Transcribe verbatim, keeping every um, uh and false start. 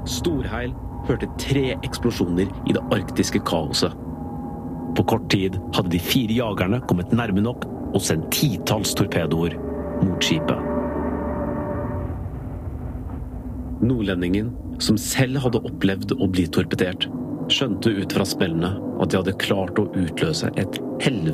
Storheil hørte tre eksplosjoner i det arktiske kaoset. På kort tid hadde de fire jagerne kommet nærme nok og sendt titalls torpedoer mot skipet. Nordlendingen, som selv hadde opplevd å bli torpedert, skjønte ut fra smellene at de hadde klart å utløse et helvete